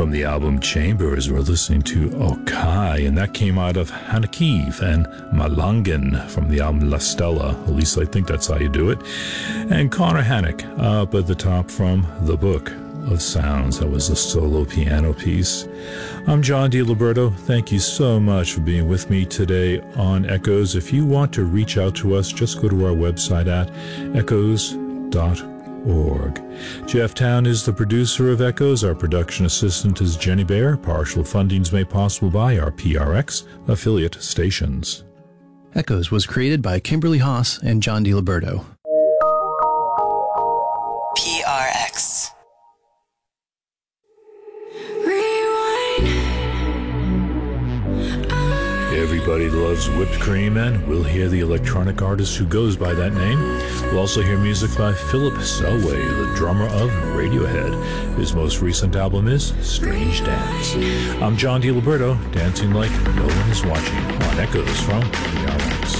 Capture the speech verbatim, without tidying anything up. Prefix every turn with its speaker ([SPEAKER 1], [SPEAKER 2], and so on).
[SPEAKER 1] From the album Chambers, we're listening to Okai, and that came out of Hanakiv, and Malangan from the album La Stella, at least I think that's how you do it, and Connor Hannock up at the top from The Book of Sounds. That was a solo piano piece. I'm John DiLiberto. Thank you so much for being with me today on Echoes. If you want to reach out to us, just go to our website at echoes dot org. Jeff Town is the producer of Echoes. Our production assistant is Jenny Bayer. Partial funding's made possible by our P R X affiliate stations.
[SPEAKER 2] Echoes was created by Kimberly Haas and John DiLiberto.
[SPEAKER 3] P R X.
[SPEAKER 1] Everybody loves whipped cream, and we'll hear the electronic artist who goes by that name. We'll also hear music by Philip Selway, the drummer of Radiohead. His most recent album is Strange Dance. I'm John DiLiberto, dancing like no one is watching on Echoes from P R X.